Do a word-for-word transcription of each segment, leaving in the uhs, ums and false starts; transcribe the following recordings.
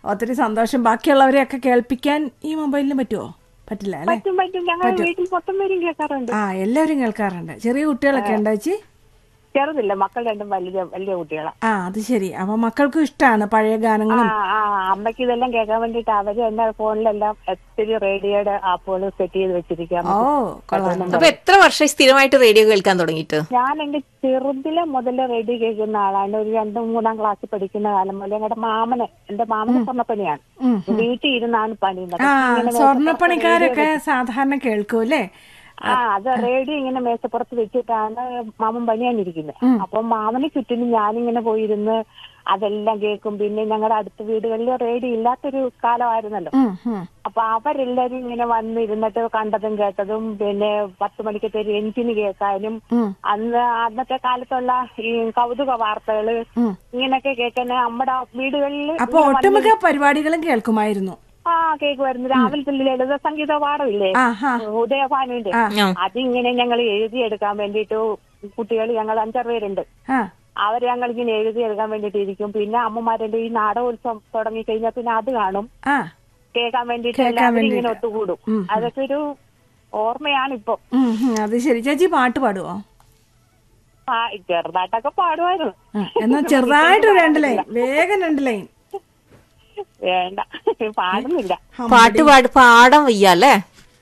ഒത്തിരി സന്തോഷം. ബാക്കിയുള്ളവരെയൊക്കെ കേൾപ്പിക്കാൻ ഈ മൊബൈലിന് പറ്റുമോ? പറ്റില്ല അല്ലേ? പറ്റും പറ്റും. ഞങ്ങൾ വീട്ടിൽ മൊത്തം പേരും കേൾക്കാറുണ്ട്. ആ, എല്ലാവരും കേൾക്കാറുണ്ട്. ചെറിയ കുട്ടികളൊക്കെ ഉണ്ടോ ചേച്ചി? ചെറുതില്ല, മക്കൾ രണ്ടും വലിയ വലിയ കുട്ടികളാണ്. ആ, അത് ശരി. അപ്പൊ മക്കൾക്കും ഇഷ്ടമാണ് പഴയ ഗാനങ്ങളും. ആ, അമ്മയ്ക്ക് ഇതെല്ലാം കേൾക്കാൻ വേണ്ടിട്ട് അവര് എന്നെ ഫോണിലെല്ലാം ഒത്തിരി റേഡിയോയുടെ ആപ്പുകൾ സെറ്റ് ചെയ്ത് വെച്ചിരിക്കാം. ഓ, കൊള്ളാം. അപ്പൊ എത്ര വർഷം സ്ഥിരമായിട്ട് റേഡിയോ കേൾക്കാൻ തുടങ്ങിയിട്ട്? ഞാൻ എന്റെ ചെറുതിലെ മുതലേ റേഡിയോ കേൾക്കുന്ന ആളാണ്. ഒരു രണ്ടും മൂന്നാം ക്ലാസ്സിൽ പഠിക്കുന്ന കാലം മുതലേ ഞങ്ങളുടെ മാമന് എന്റെ മാമന് സ്വർണ്ണപ്പണിയാണ്. വീട്ടിൽ ഇരുന്നാണ് പണിയുന്നത്. സ്വർണ്ണപ്പണിക്കാരൊക്കെ സാധാരണ കേൾക്കും അല്ലേ? ആ, അത് റേഡിയോ ഇങ്ങനെ മേശപ്പുറത്ത് വെച്ചിട്ടാണ് മാമൻ പണിയാനിരിക്കുന്നത്. അപ്പം മാമന് ചുറ്റിനും ഞാനിങ്ങനെ പോയിരുന്ന് അതെല്ലാം കേൾക്കും. പിന്നെ ഞങ്ങളുടെ അടുത്ത വീടുകളിൽ റേഡിയോ ഇല്ലാത്തൊരു കാലമായിരുന്നല്ലോ. അപ്പൊ അവരെല്ലാരും ഇങ്ങനെ വന്നിരുന്നിട്ട് കണ്ടതും കേട്ടതും പിന്നെ പത്ത് മണിക്കത്തെ ഒരു എഞ്ചിന് കേൾക്കാനും അന്ന് അന്നത്തെ കാലത്തുള്ള ഈ കൗതുക വാർത്തകള് ഇങ്ങനെയൊക്കെ കേൾക്കാൻ നമ്മുടെ വീടുകളിൽ അപ്പൊ ഒട്ടുമിക്ക പരിപാടികളും കേൾക്കുമായിരുന്നു. ആ, കേൾക്കുമായിരുന്നു. രാവിലത്തെ ലളിത സംഗീത പാഠമില്ലേ ഉദയഭാനുവിന്റെ, അതിങ്ങനെ ഞങ്ങൾ എഴുതിയെടുക്കാൻ വേണ്ടിട്ട് കുട്ടികൾ ഞങ്ങൾ അഞ്ചാറ് പേരുണ്ട്. അവര് ഞങ്ങൾ ഇങ്ങനെ എഴുതിയെടുക്കാൻ വേണ്ടിട്ട് ഇരിക്കും. പിന്നെ അമ്മമാരുടെ ഈ നാടകോത്സവം തുടങ്ങി കഴിഞ്ഞാൽ പിന്നെ അത് കാണും, കേൾക്കാൻ വേണ്ടിട്ട് എല്ലാവരും ഇങ്ങനെ ഒത്തുകൂടും. അതൊക്കെ ഒരു ഓർമ്മയാണ് ഇപ്പൊ. അത് ശരി. ചേച്ചി പാട്ട് പാടുവോ? ചെറുതായിട്ടൊക്കെ പാടുമായിരുന്നു. എന്നാ ചെറുതായിട്ട് രണ്ട് ലൈൻ, വേഗം രണ്ട് ലൈൻ. വേണ്ട, പാടുന്നില്ല. പാട്ട് പാട് പാടാൻ വയ്യല്ലേ?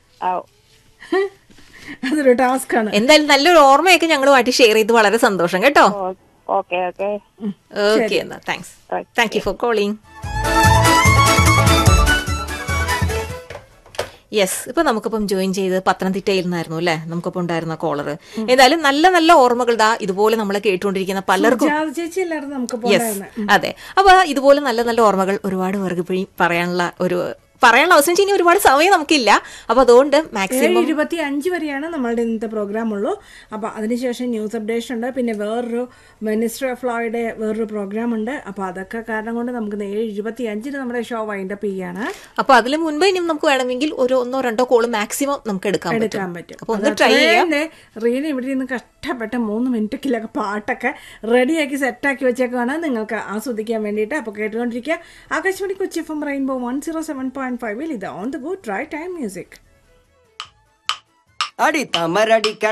അതൊരു ടാസ്ക് ആണ്. എന്തായാലും നല്ലൊരു ഓർമ്മയൊക്കെ ഞങ്ങളുമായിട്ട് ഷെയർ ചെയ്ത് വളരെ സന്തോഷം കേട്ടോ. ഓക്കെ ഓക്കെ ഓക്കെ, എന്നാ thanks. Thank you for calling. Yes, ഇപ്പൊ നമുക്കിപ്പം ജോയിൻ ചെയ്ത് പത്തനംതിട്ടയിൽ നിന്നായിരുന്നു അല്ലെ നമുക്കിപ്പോ ഉണ്ടായിരുന്ന കോളർ. ഏതായാലും നല്ല നല്ല ഓർമ്മകൾ ദാ ഇതുപോലെ നമ്മളെ കേട്ടുകൊണ്ടിരിക്കുന്ന പലർക്കും. യെസ്, അതെ. അപ്പൊ ഇതുപോലെ നല്ല നല്ല ഓർമ്മകൾ ഒരുപാട് പേർക്ക് പറയാനുള്ള ഒരു പറയാനുള്ള അവസരം ഇനി ഒരുപാട് സമയം നമുക്കില്ല. അപ്പൊ അതുകൊണ്ട് മാക്സിമം ഇരുപത്തി അഞ്ച് വരെയാണ് നമ്മളുടെ ഇന്നത്തെ പ്രോഗ്രാം ഉള്ളൂ. അപ്പൊ അതിനുശേഷം ന്യൂസ് അപ്ഡേഷൻ ഉണ്ട്. പിന്നെ വേറൊരു മിനിസ്റ്റർ ഓഫ് ലോയുടെ വേറൊരു പ്രോഗ്രാം ഉണ്ട്. അപ്പൊ അതൊക്കെ കാരണം കൊണ്ട് നമുക്ക് ഏഴ് ഇരുപത്തി അഞ്ചിന് നമ്മുടെ ഷോ വൈൻഡപ്പ് ചെയ്യാണ്. അപ്പൊ അതിന് മുൻപ് ഇനി നമുക്ക് വേണമെങ്കിൽ ഒരു ഒന്നോ രണ്ടോ കോള് മാക്സിമം നമുക്ക് എടുക്കാൻ എടുക്കാൻ പറ്റും. അപ്പൊ ഒന്ന് ട്രൈ ചെയ്യാം. റീന ഇവിടെ നിന്ന് കഷ്ടപ്പെട്ട മൂന്ന് മിനിറ്റൊക്കെ പാട്ടൊക്കെ റെഡിയാക്കി സെറ്റാക്കി വെച്ചേക്കാണ് നിങ്ങൾക്ക് ആസ്വദിക്കാൻ വേണ്ടിയിട്ട്. അപ്പൊ കേട്ടുകൊണ്ടിരിക്കുക Akashvani Kochi F M rainbow one zero seven point five. ഇത് on the go dry time music. അടി തമരടി